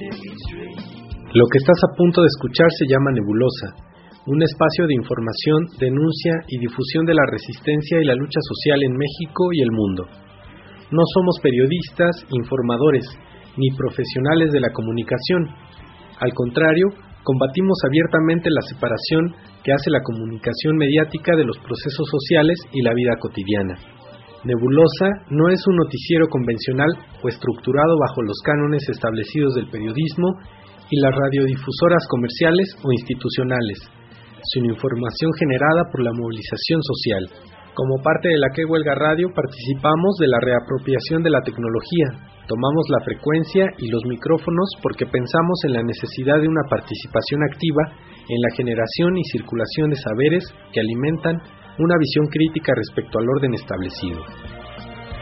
Lo que estás a punto de escuchar se llama Nebulosa, un espacio de información, denuncia y difusión de la resistencia y la lucha social en México y el mundo. No somos periodistas, informadores, ni profesionales de la comunicación. Al contrario, combatimos abiertamente la separación que hace la comunicación mediática de los procesos sociales y la vida cotidiana. Nebulosa no es un noticiero convencional o estructurado bajo los cánones establecidos del periodismo y las radiodifusoras comerciales o institucionales, sino información generada por la movilización social. Como parte de la Que Huelga Radio participamos de la reapropiación de la tecnología, tomamos la frecuencia y los micrófonos porque pensamos en la necesidad de una participación activa en la generación y circulación de saberes que alimentan una visión crítica respecto al orden establecido.